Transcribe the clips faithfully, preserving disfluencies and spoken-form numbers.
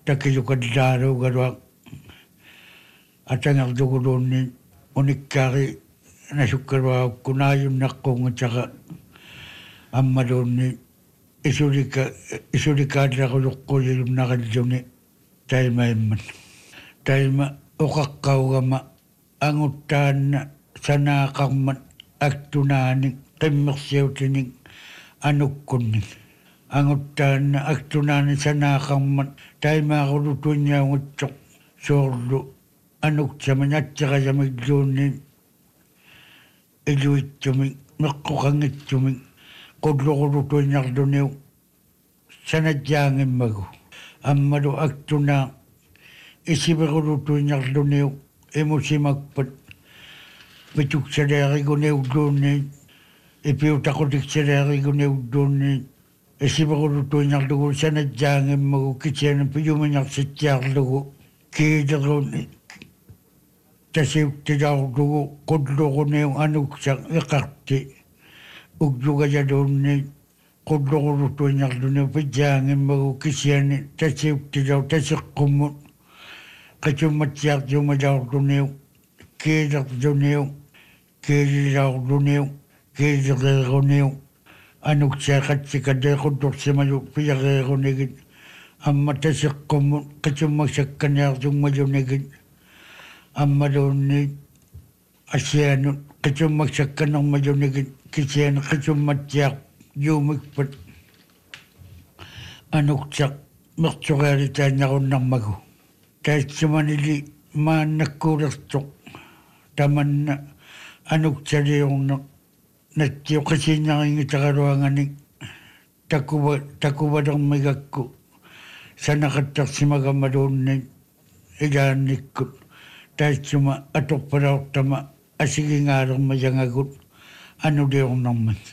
takilukadlaaruugaluaq atangertuguruunni unikkaari nasukkaluaqukkunaayunnaqqunngutaqa аммалуунни исулика исуликаалларулуққулилуннариллуни таймаиммат тайма оқаққаугама ангуттаанна санаақармат актунааник қиммерсиутиник ануккунник ангуттаанна актунаани санаақармат таймаарулу туинниаугутсоқ соорлу ануктаманатсеқасамиллуунни илуитсумик меққоқангитсумик qudluqulu tuinnarluniu sanajjaangimmagu ammalu aktuna isiverulu tuinnarluniu imusimakpat pituksaleeriguniulluunni ipiutaqutiksaleriiguniulluunni isiverulu tuinnarlugu sanajjaangimmagu kitiana piyuminarsitsiarlugu kiileruni tasiuktilaarlugu qudluquniu anuksaq iqarti uglugajalunni qudluqulutuinnarluni pijaangimmagu kisiani tasiuktilau tasiqqumut qachummatsiartiumalaarluniu kiilerluniu kiililaarluniu kiilereeruniu anuksaaqatsikalee qudlorsimalu piyareerunigit amma tasiqqumut qachummaksakkaniartummalunigit ammaluunni asianut qachummaksakkanermalunigit kisian qachummatsiaq yuumikpat anuksaq mertsurealitaannarunnarmagu taatsumanili maannakkuulertuq tamanna anuksaliorner nattiu qasiinnaringitaqaluanganik takuva takuvalermigakku sanaqattarsimagamaluunni ilaannikkut taatsuma atorpalaortama asigingaalermayangagut anuliornarmat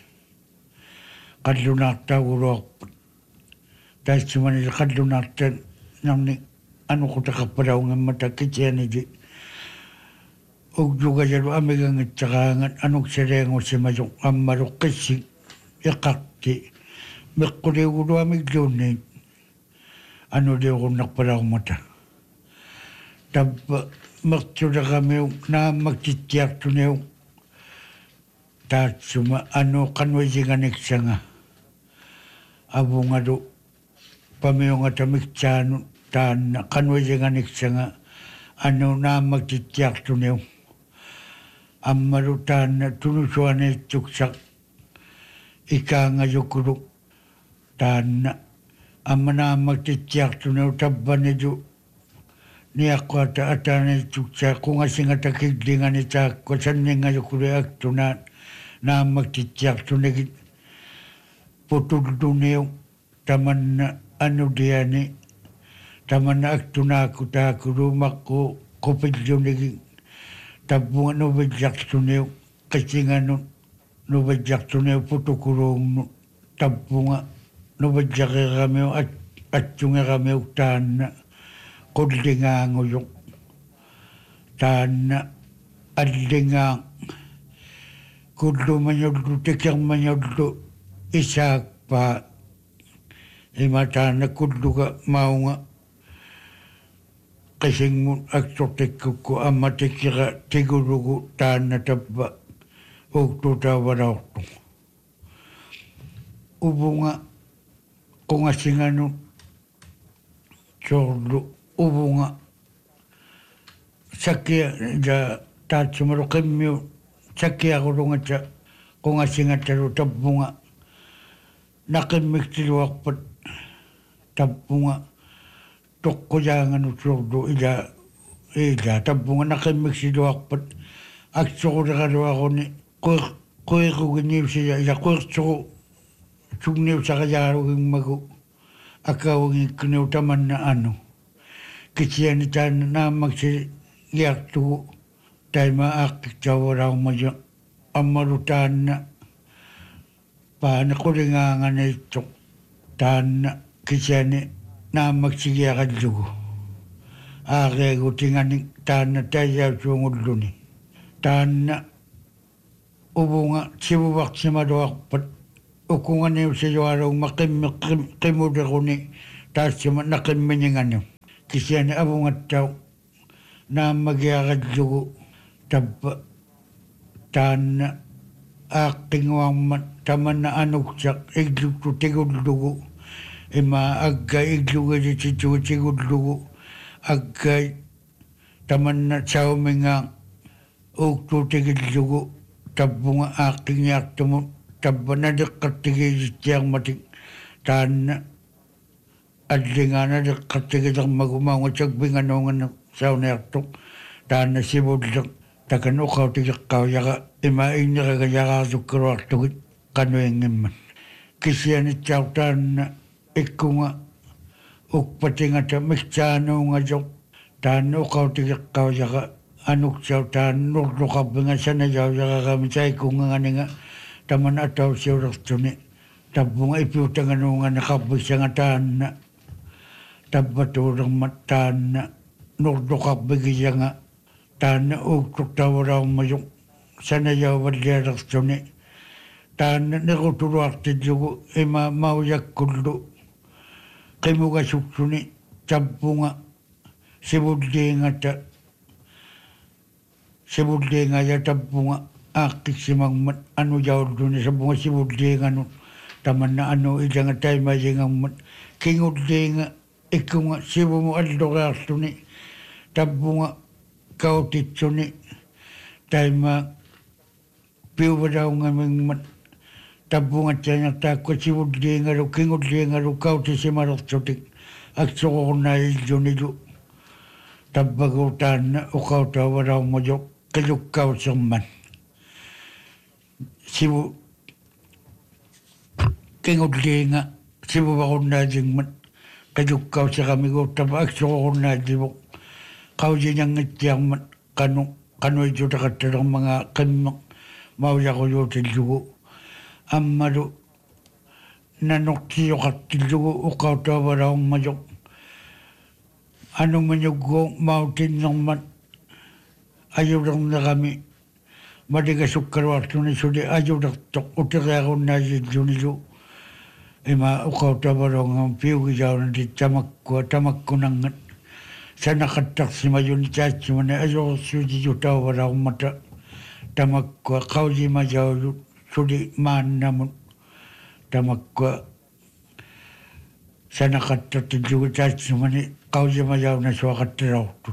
qallunaartaaguloorpat taatsumanili qallunaartan narni anuqutaqarpalaungammata kitianili uglugajalu amigangitsaqaangat anuksaleangusimalu ammalu qissik iqarti meqquliuguluamigluunni anuliorunarpalaumata tabba mertsuleqamiu naammaktitiartuniu taatsuma anu qanwisiganiksanga avungalu pamiungatamiksaanu taanna qanwisiganiksanga anu naammaktitiartuniu ammalu taanna tunusuaniitsuksaq ikaangajukulu taanna amma naammaktitiartuniu tabbanilu niaqqaata ataaniitsuksaa qungasingatakillingani taakko sanninngajukulu aktunaat naammaktitiartunigit putulluniu tamanna anuliani tamanna aktunaaku taakuluumaqqu qupillunigi tabpunga nuvillartuniu qisinganut nuvillartuniu putukuluunnu tabpunga nuvillareeramiu atsungeramiu taanna qullingaanguyuq taanna allingaaq kullumañullu tikermañullu isaakpaa ima taanna kulluga maunga qisingmun aksortikkukku amma tikkira tigulugu taanna tabba uktutavalaortu uvunga qungasinganu sorlu uvunga sakkia ja taatsumalu qimmiu sakkiaqulungata qungasingatalu tabpunga naqimmiktiluarpat tabpunga toqquyaanganu sorlu ila ila tabpunga naqimmiksiluarpat aksoruleraluaruni qur quiquginiusia ila qurtsuru sugniusaqayaalugimmagu akaugikkuniu tamanna anu kitiani taanna naammaksi giartugu taima aaqqitsaavalaumaju ammalu taanna paana qulingaanganiitsoq taanna kitiani naammaksi giaqallugu aareegutinganik taanna taiyausuungulluni taanna uvunga sivuvarsimaluarpat ukunganiusilualuumma qimmi qimuleruni taassima naqimmininganiu kisiani abungattau naammagiaqallugu tappa taanna aaqqinguarmat tamanna anuksaq igluktu tigullugu ima aggai iglugalititugu tigullugu aggai tamanna sauminga uuktu tigillugu tappunga aaqqingiartumu tappa nadiqqattigiisittiarmatik taanna allingana diqqattigilermagumaunga sakpinganuungana sauneartuq taanna sivulleq takan uqautigeqqauyaqa ima inneragayaraasukkeruartugit qanuingimman kisianitsaaq taanna ikkunga ukpatingata miksaanuungajoq taanna uqautigeqqauyaqa anuksau taanna nurluqarpinga sanayauyaqarami taikkunganganinga taman atausiulertuni tappunga ipiutanganuungana qarpiksanga taanna tappatuulermat taanna nurluqarpigiyanga taanna uuktuqtavaraummajuq sanayauvallialertuni taanna nerutuluartillugu ima maujakkullu qimugasuksuni tappunga sivulliingata sivulliingaya tappunga aaqqissimagmat anujaulluni sappunga sivulliinganut tamanna anu ilanga taimayingammat kingulliinga ikkunga sivumu alloriarluni tappunga kautitsuni taima piuvaraungamingmat tappunga tsanartaakku sivulliingalu kingulliingalu kautisimalertutik aksoqornaayillunilu tappagu taanna uqautavaraummajoq qilukkauserman sivu kingulliinga sivuvarunnaajingmat qilukkauseramigu tappa aksoqornaallivuq qaujinangittiarmat qanu qanuitutaqattalermanga qimmeq maujaquyuutillugu ammalu nanortioqartillugu uqautavaraummajoq anumanyuggu mautinnermat ayulernerami maligasukkaluartuni suli ayulertoq uteriarunnaajillunilu ima uqautavaraungam piugijaunati tamakkua tamakkunangat sanaqattarsimayuni taatsimani ajorsuutijutauvaraummata tamakkua qaujimajaulu suli maannamut tamakkua sanaqattartillugu taatsimani qaujimajauna suaqattarauttun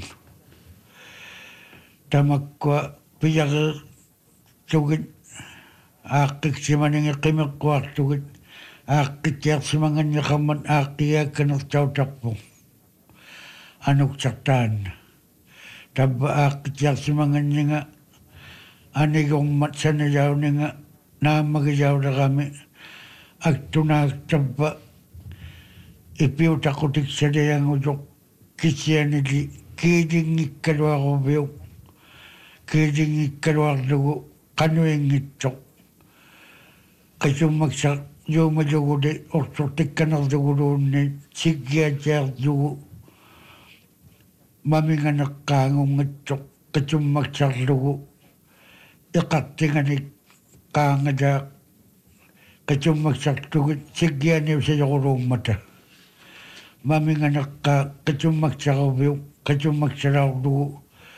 tamakkua piyaqe sugit aaqqiksimaniŋi qimeqquartugit aaqqittiarsimanganniqammat aaqqiyaakkanertautarpu anuksartaanna tappa aaqqittiarsimanganniŋa anigormat sanayauninga naammagijaulaqami aktunaaqtappa ipiutaqutiksalayangujok kisianili kiilingikkaluaruviuk kiilingikkaluarlugu qanuingitsoq qisummaksaq yuumaluguli orsortikkanerluguluunni siggiatiarlugu maminganeqqaangungitsoq qisummaksarlugu iqartinganik qaangajaaq qisummaksartugit siggianiusayoquluummata maminganeqqaa qisummaksaruviuk qisummaksaraarlugu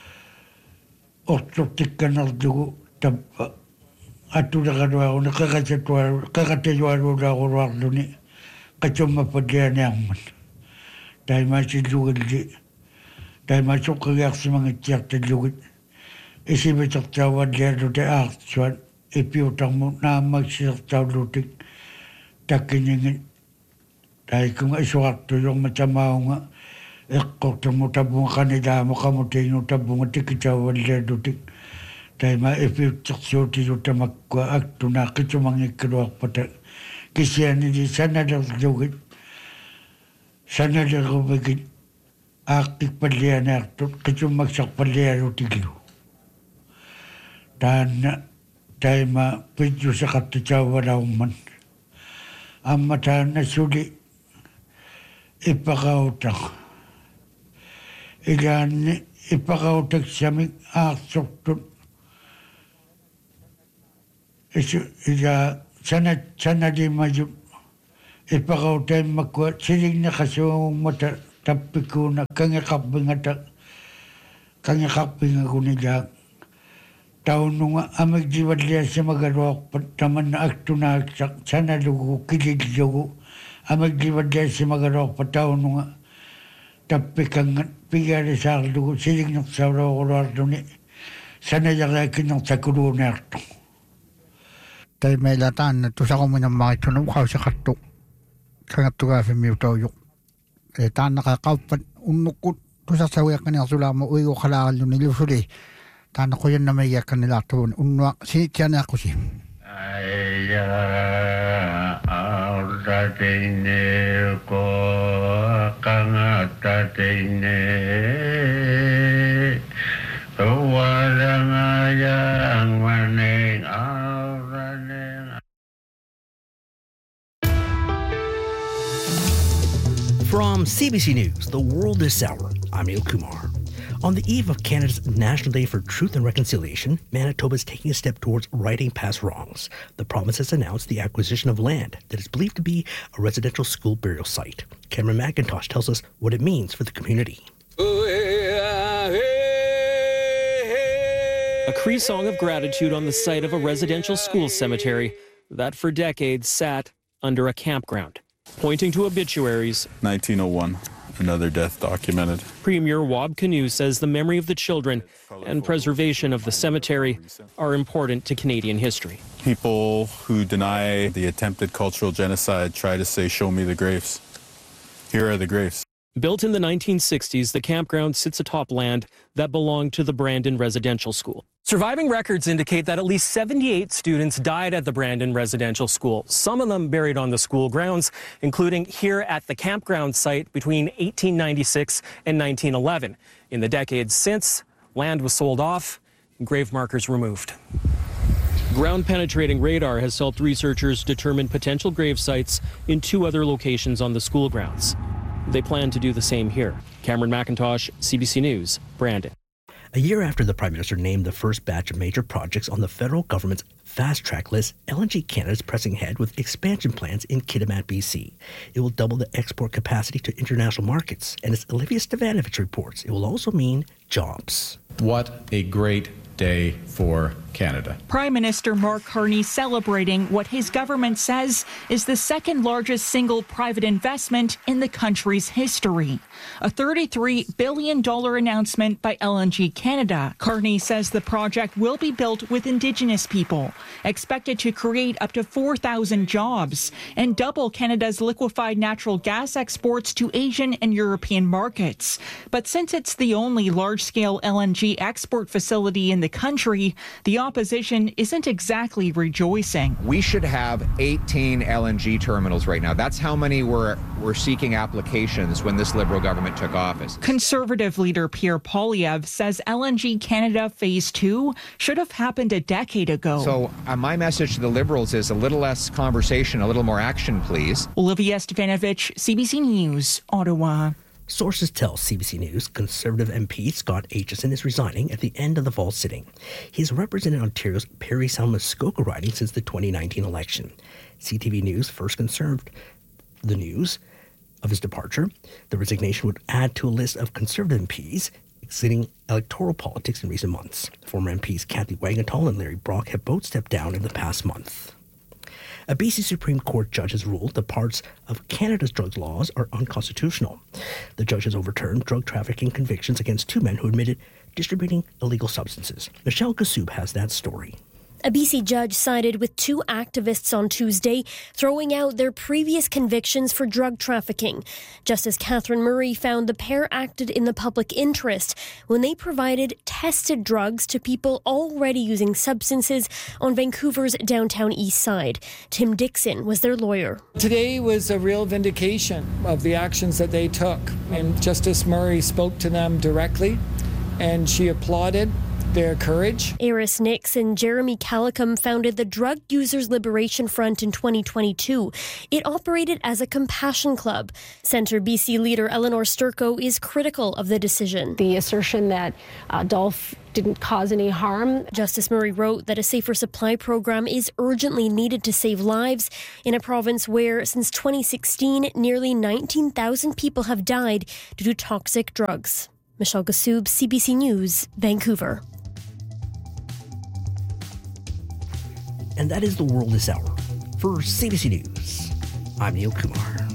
orsortikkanerlugu tappa atulaqaluaruni qeqatatuaru qeqatayualuulaaruarluni qisummappalianiarmat taimaasillugilli taimaasuqqagiarsimangitsiartallugit isivitertauvallialluta aartsuat ipiutarmu naammaksisertaullutik takkiningit taikunga isuartuyorma tamaunga eqqortumu tappunga qanilaamu qamutiinu tappunga tikitauvalliallutik taima ipiuttersuutilu tamakkua aktunaa qisumangikkaluarpata kisianili sanalerlugit sanaleruvigit aaqqikpallianaartut qisummaksarpallialutigilu taanna taima pitjuseqartitauvalaumman amma taanna suli ippaqautaq ilaanni ippaqautakssamik aarsortut isu ila sanat sanalimayut ippaqautaimmakkua siligneqasuugummata tappikuuna kangaqarpingata kangaqarpingakunijaak taununga amagjivalliasimagaruarpat tamanna aktunaaksa sanalugu kilillugu amagjivalliasimagaruarpat taununga tappikangat pigaalisaarlugu silignersaulooruarluni sanajaqaakinnertakuluuneartu tai meillä tänne tusakominen maittunut kausakattu kangattugaafimiutoujuk e taannaka kauppa unnukku tusasauyakkani sulaamu uiguqalaalluni lusuli taanna qoyannamayyakkani laattuun unnua siitianaaqqusi ayya aurtatine ko kangatatine tuwalanayang maning auraning. From C B C News, The World This Hour, I'm Neil Kumar. On the eve of Canada's National Day for Truth and Reconciliation, Manitoba is taking a step towards righting past wrongs. The province has announced the acquisition of land that is believed to be a residential school burial site. Cameron McIntosh tells us what it means for the community. A Cree song of gratitude on the site of a residential school cemetery that for decades sat under a campground. Pointing to obituaries, nineteen oh one, another death documented. Premier Wab Kinew says the memory of the children and preservation of the cemetery are important to Canadian history. People who deny the attempted cultural genocide try to say, show me the graves. Here are the graves. Built in the nineteen sixties, the campground sits atop land that belonged to the Brandon Residential School. Surviving records indicate that at least seventy-eight students died at the Brandon Residential School, some of them buried on the school grounds, including here at the campground site between eighteen ninety-six and nineteen eleven. In the decades since, land was sold off and grave markers removed. Ground-penetrating radar has helped researchers determine potential grave sites in two other locations on the school grounds. They plan to do the same here. Cameron McIntosh, C B C News, Brandon. A year after the Prime Minister named the first batch of major projects on the federal government's fast-track list, L N G Canada is pressing ahead with expansion plans in Kitimat, B C. It will double the export capacity to international markets, and as Olivia Stavanovich reports, it will also mean jobs. What a great day for Canada. Prime Minister Mark Carney celebrating what his government says is the second largest single private investment in the country's history. A thirty-three billion dollars announcement by L N G Canada. Carney says the project will be built with Indigenous people, expected to create up to four thousand jobs and double Canada's liquefied natural gas exports to Asian and European markets. But since it's the only large-scale L N G export facility in the country, the opposition isn't exactly rejoicing. We should have eighteen L N G terminals right now. That's how many were, were seeking applications when this Liberal government took office. Conservative leader Pierre Poilievre says L N G Canada Phase two should have happened a decade ago. So uh, my message to the Liberals is a little less conversation, a little more action, please. Olivia Stavanovich, C B C News, Ottawa. Sources tell C B C News Conservative M P Scott Aitchison is resigning at the end of the fall sitting. He has represented Ontario's Parry Sound Muskoka riding since the twenty nineteen election. C T V News first confirmed the news of his departure. The resignation would add to a list of Conservative M Ps exiting electoral politics in recent months. Former M Ps Kathy Wagentall and Larry Brock have both stepped down in the past month. A B C Supreme Court judge has ruled that parts of Canada's drug laws are unconstitutional. The judge has overturned drug trafficking convictions against two men who admitted distributing illegal substances. Michelle Kassoub has that story. A B C judge sided with two activists on Tuesday, throwing out their previous convictions for drug trafficking. Justice Catherine Murray found the pair acted in the public interest when they provided tested drugs to people already using substances on Vancouver's downtown east side. Tim Dixon was their lawyer. Today was a real vindication of the actions that they took, and Justice Murray spoke to them directly, and she applauded their courage. Eris Nix and Jeremy Calicum founded the Drug Users Liberation Front in twenty twenty-two. It operated as a compassion club. Centre B C leader Eleanor Sturko is critical of the decision. The assertion that uh, Dolph didn't cause any harm. Justice Murray wrote that a safer supply program is urgently needed to save lives in a province where, since twenty sixteen, nearly nineteen thousand people have died due to toxic drugs. Michelle Gassoub, C B C News, Vancouver. And that is the world this hour. For C B C News, I'm Neil Kumar.